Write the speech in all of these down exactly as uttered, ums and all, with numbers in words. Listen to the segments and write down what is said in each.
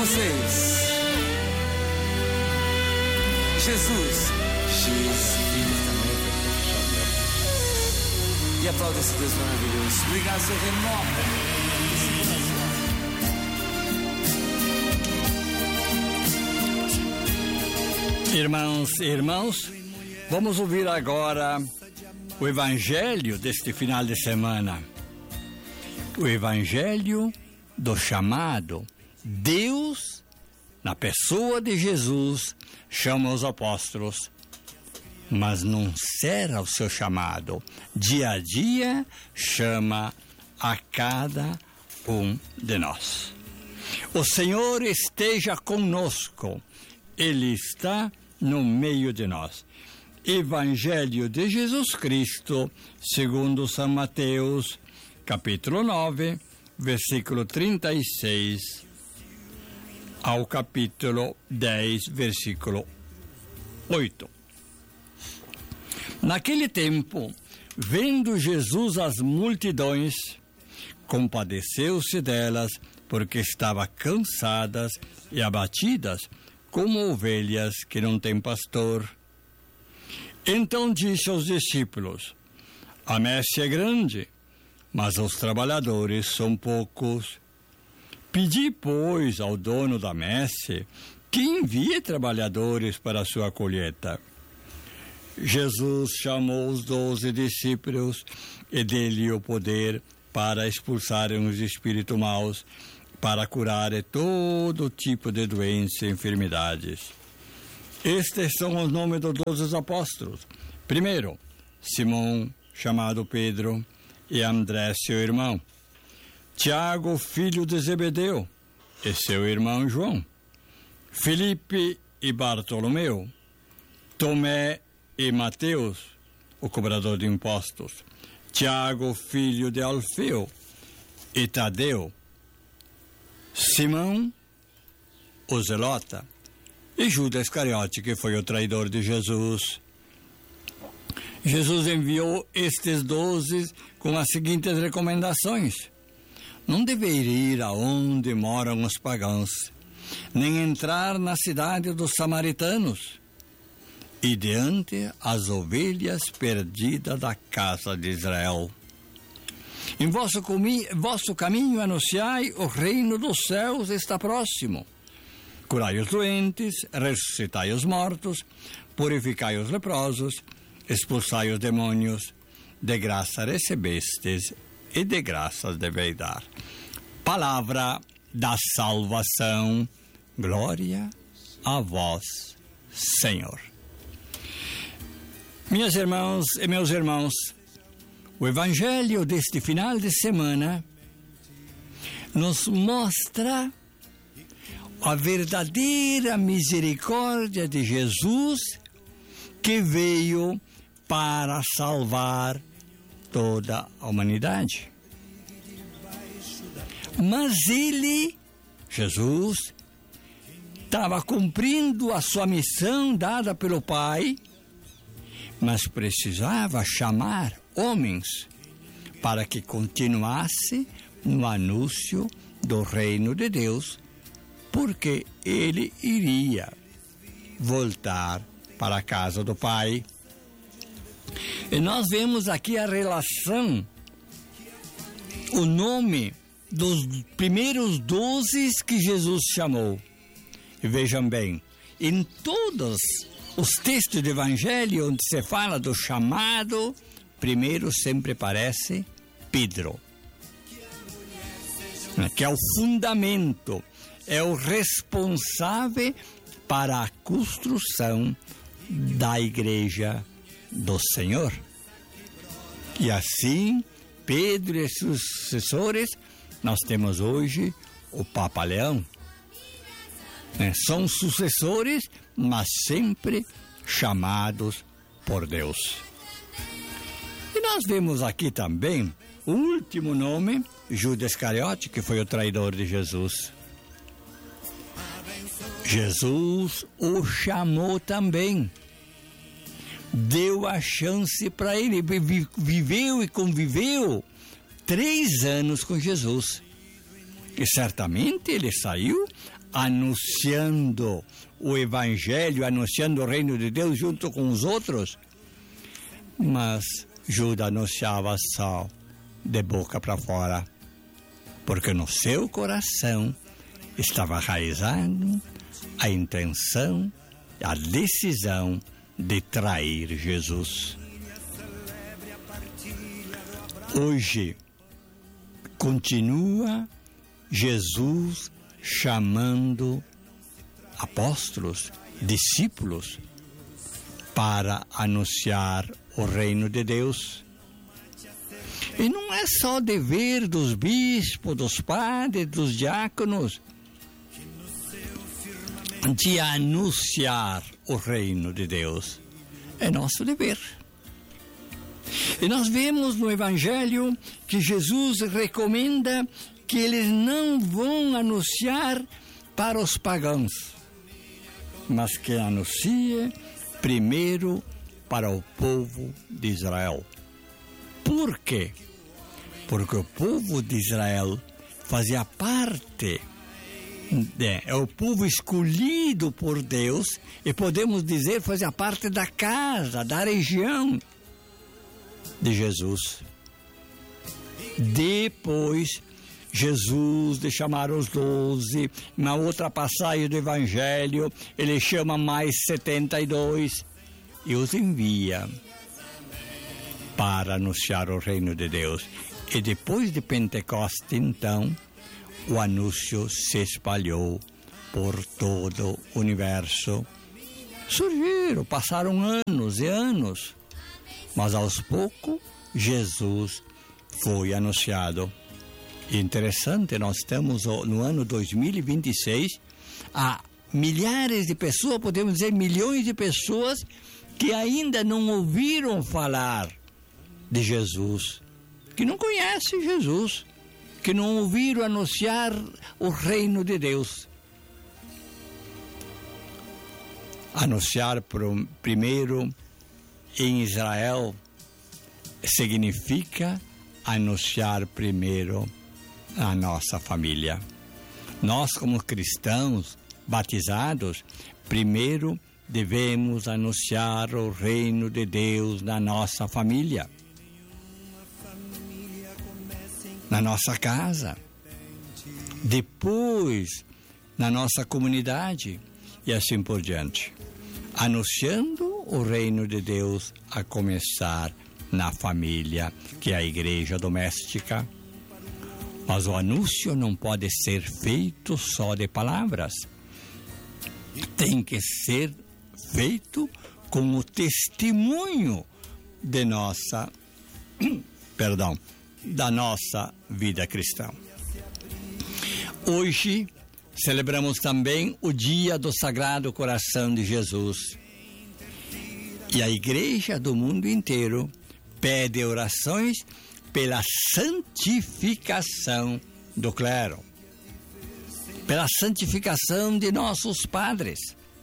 vocês. Jesus. Jesus. E aplauda esse Deus maravilhoso. Obrigado, Senhor, renova. Irmãos e irmãos, vamos ouvir agora o Evangelho deste final de semana. O Evangelho do chamado. Deus, na pessoa de Jesus, chama os apóstolos, mas não será o seu chamado. Dia a dia, chama a cada um de nós. O Senhor esteja conosco. Ele está no meio de nós. Evangelho de Jesus Cristo, segundo São Mateus, capítulo nove, versículo trinta e seis, ao capítulo dez, versículo oito. Naquele tempo, vendo Jesus as multidões, compadeceu-se delas, porque estavam cansadas e abatidas, como ovelhas que não têm pastor. Então disse aos discípulos: a messe é grande, mas os trabalhadores são poucos. Pedi, pois, ao dono da messe que envie trabalhadores para a sua colheita. Jesus chamou os doze discípulos e deu-lhe o poder para expulsarem os espíritos maus, para curarem todo tipo de doença e enfermidades. Estes são os nomes dos doze apóstolos. Primeiro, Simão, chamado Pedro, e André, seu irmão. Tiago, filho de Zebedeu, e seu irmão João. Filipe e Bartolomeu. Tomé e Mateus, o cobrador de impostos. Tiago, filho de Alfeu, e Tadeu. Simão, o zelota, e Judas Iscariote, que foi o traidor de Jesus. Jesus enviou estes doze com as seguintes recomendações: não deveria ir aonde moram os pagãos, nem entrar na cidade dos samaritanos, e diante as ovelhas perdidas da casa de Israel. Em vosso, comi- vosso caminho anunciai: o reino dos céus está próximo. Curai os doentes, ressuscitai os mortos, purificai os leprosos, expulsai os demônios. De graça recebestes, e de graças deveis dar. Palavra da salvação. Glória a vós, Senhor. Minhas irmãs e meus irmãos, o Evangelho deste final de semana nos mostra a verdadeira misericórdia de Jesus, que veio para salvar toda a humanidade. Mas ele, Jesus, estava cumprindo a sua missão dada pelo Pai, mas precisava chamar homens para que continuasse no anúncio do reino de Deus, porque ele iria voltar para a casa do Pai. E nós vemos aqui a relação, o nome dos primeiros doze que Jesus chamou. E vejam bem, em todos os textos do Evangelho onde se fala do chamado, primeiro sempre aparece Pedro, que é o fundamento, é o responsável para a construção da Igreja do Senhor. E assim, Pedro e seus sucessores, nós temos hoje o Papa Leão. É, são sucessores, mas sempre chamados por Deus. E nós vemos aqui também o último nome, Judas Iscariote, que foi o traidor de Jesus. Jesus o chamou também, deu a chance para ele, viveu e conviveu três anos com Jesus. E certamente ele saiu anunciando o Evangelho, anunciando o reino de Deus junto com os outros. Mas Judas anunciava só de boca para fora, porque no seu coração estava enraizado a intenção, a decisão de trair Jesus. Hoje, continua Jesus chamando apóstolos, discípulos, para anunciar o reino de Deus. E não é só dever dos bispos, dos padres, dos diáconos, de anunciar o reino de Deus. É nosso dever. E nós vemos no Evangelho que Jesus recomenda que eles não vão anunciar para os pagãos, mas que anuncie primeiro para o povo de Israel. Por quê? Porque o povo de Israel fazia parte, é, é o povo escolhido por Deus, e podemos dizer fazia parte da casa, da região de Jesus. Depois, Jesus de chamar os doze, na outra passagem do Evangelho, ele chama mais setenta e dois e os envia para anunciar o reino de Deus. E depois de Pentecostes, então, o anúncio se espalhou por todo o universo. Surgiram, passaram anos e anos, mas aos poucos Jesus foi anunciado. Interessante, nós estamos no ano dois mil e vinte e seis, há milhares de pessoas, podemos dizer milhões de pessoas, que ainda não ouviram falar de Jesus, que não conhecem Jesus, que não ouviram anunciar o reino de Deus. Anunciar pro, primeiro em Israel significa anunciar primeiro a nossa família. Nós, como cristãos batizados, primeiro devemos anunciar o reino de Deus na nossa família, na nossa casa, depois na nossa comunidade e assim por diante, anunciando o reino de Deus, a começar na família, que é a igreja doméstica. Mas o anúncio não pode ser feito só de palavras. Tem que ser feito com o testemunho de nossa, perdão, da nossa vida cristã. Hoje celebramos também o dia do Sagrado Coração de Jesus. E a igreja do mundo inteiro pede orações pela santificação do clero, pela santificação de nossos padres.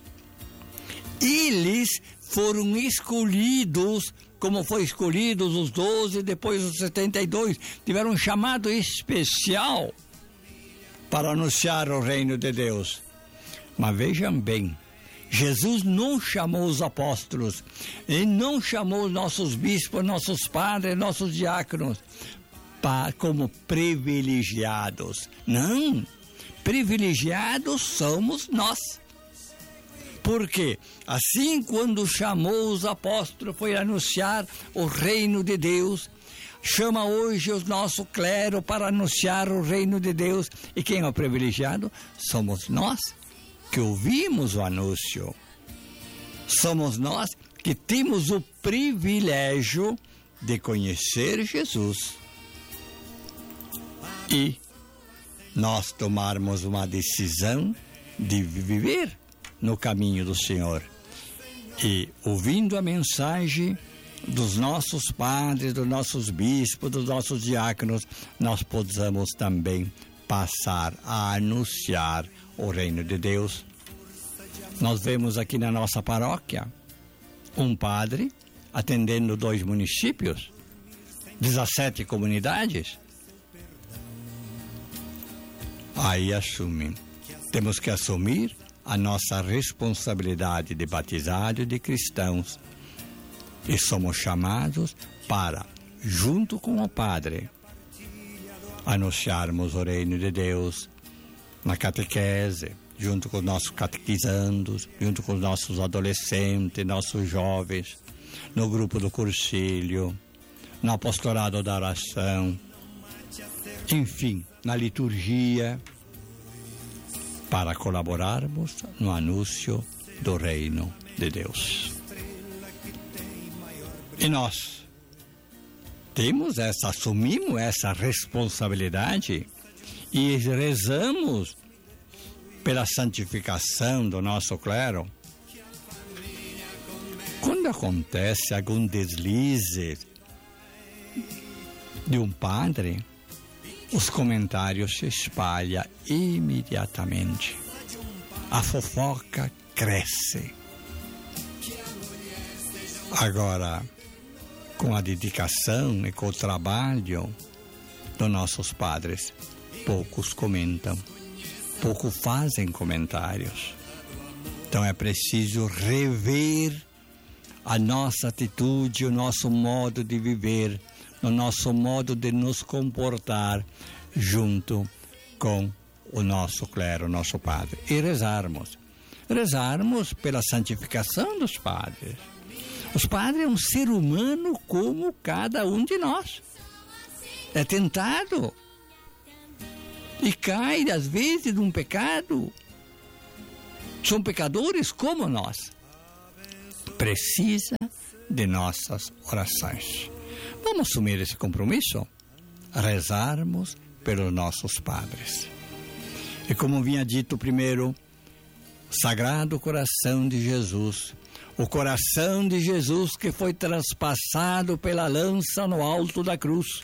Eles foram escolhidos, como foi escolhidos os doze, depois os setenta e dois, tiveram um chamado especial para anunciar o reino de Deus. Mas vejam bem, Jesus não chamou os apóstolos, Ele não chamou os nossos bispos, nossos padres, nossos diáconos para, como privilegiados. Não, privilegiados somos nós. Porque assim, quando chamou os apóstolos, foi anunciar o reino de Deus, chama hoje o nosso clero para anunciar o reino de Deus. E quem é o privilegiado? Somos nós, que ouvimos o anúncio. Somos nós que temos o privilégio de conhecer Jesus e nós tomarmos uma decisão de viver no caminho do Senhor. E ouvindo a mensagem dos nossos padres, dos nossos bispos, dos nossos diáconos, nós possamos também passar a anunciar o reino de Deus. Nós vemos aqui na nossa paróquia um padre atendendo dois municípios, dezessete comunidades. Aí assume Temos que assumir a nossa responsabilidade de batizado e de cristãos. E somos chamados para, junto com o Padre, anunciarmos o reino de Deus na catequese, junto com os nossos catequizandos, junto com os nossos adolescentes, nossos jovens, no grupo do cursilho, no apostolado da oração, enfim, na liturgia, para colaborarmos no anúncio do reino de Deus. E nós temos essa, assumimos essa responsabilidade e rezamos pela santificação do nosso clero. Quando acontece algum deslize de um padre, os comentários se espalham imediatamente. A fofoca cresce. Agora, com a dedicação e com o trabalho dos nossos padres, poucos comentam, pouco fazem comentários. Então é preciso rever a nossa atitude, o nosso modo de viver, o nosso modo de nos comportar junto com o nosso clero, o nosso padre. E rezarmos. Rezarmos pela santificação dos padres. Os padres é um ser humano como cada um de nós. É tentado. E cai, às vezes, num pecado. São pecadores como nós. Precisa de nossas orações. Vamos assumir esse compromisso? Rezarmos pelos nossos padres. E como vinha dito primeiro, Sagrado Coração de Jesus, o coração de Jesus que foi transpassado pela lança no alto da cruz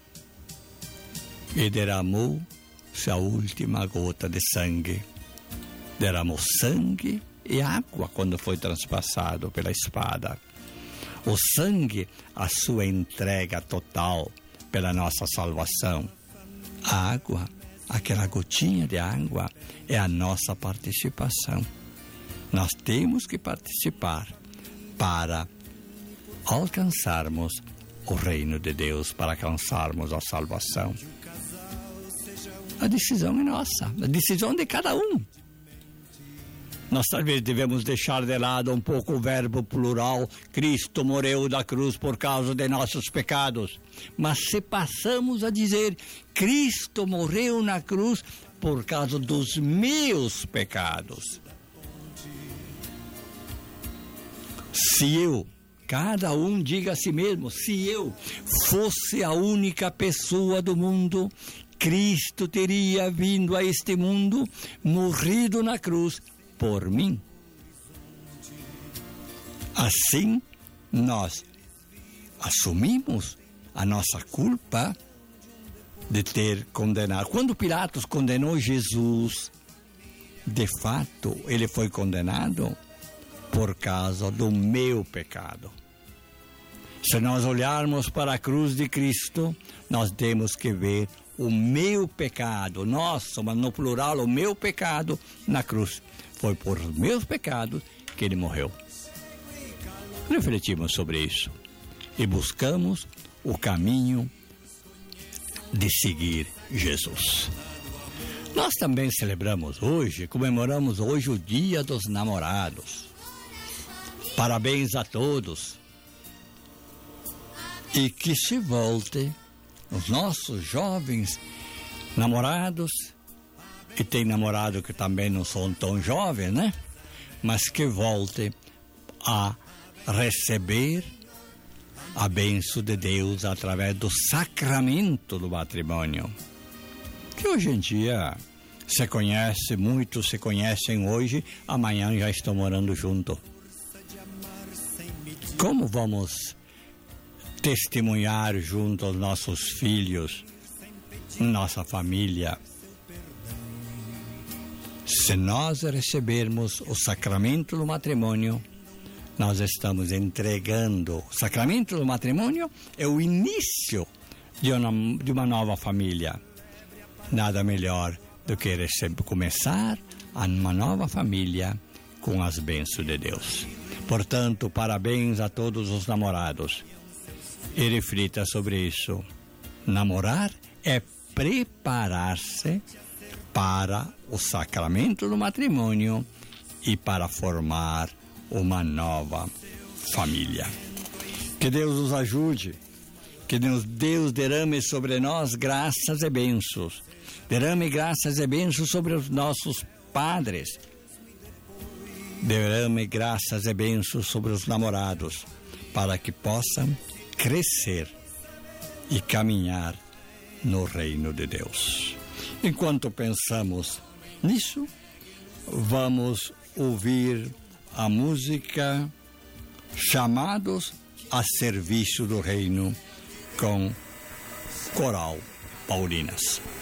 e derramou-se a última gota de sangue. Derramou sangue e água quando foi transpassado pela espada. O sangue, a sua entrega total pela nossa salvação. A água, aquela gotinha de água, é a nossa participação. Nós temos que participar para alcançarmos o reino de Deus, para alcançarmos a salvação. A decisão é nossa, a decisão de cada um. Nós talvez devemos deixar de lado um pouco o verbo plural, Cristo morreu da cruz por causa de nossos pecados. Mas se passamos a dizer, Cristo morreu na cruz por causa dos meus pecados. Se eu, cada um diga a si mesmo, se eu fosse a única pessoa do mundo, Cristo teria vindo a este mundo, morrido na cruz por mim. Assim, nós assumimos a nossa culpa de ter condenado. Quando Pilatos condenou Jesus, de fato, ele foi condenado por causa do meu pecado. Se nós olharmos para a cruz de Cristo, nós temos que ver o meu pecado, nosso, mas no plural, o meu pecado na cruz. Foi por meus pecados que ele morreu. Refletimos sobre isso e buscamos o caminho de seguir Jesus. Nós também celebramos hoje, comemoramos hoje o Dia dos Namorados. Parabéns a todos. E que se volte os nossos jovens namorados, e tem namorado que também não são tão jovens, né? Mas que volte a receber a bênção de Deus através do sacramento do matrimônio. Que hoje em dia se conhece, muitos se conhecem hoje, amanhã já estão morando junto. Como vamos testemunhar junto aos nossos filhos, nossa família? Se nós recebermos o sacramento do matrimônio, nós estamos entregando. O sacramento do matrimônio é o início de uma, de uma nova família. Nada melhor do que receber, começar uma nova família com as bênçãos de Deus. Portanto, parabéns a todos os namorados. E reflita sobre isso. Namorar é preparar-se para o sacramento do matrimônio e para formar uma nova família. Que Deus nos ajude, que Deus derrame sobre nós graças e bênçãos, derrame graças e bênçãos sobre os nossos padres, derrame graças e bênçãos sobre os namorados, para que possam crescer e caminhar no reino de Deus. Enquanto pensamos nisso, vamos ouvir a música Chamados a Serviço do Reino com Coral Paulinas.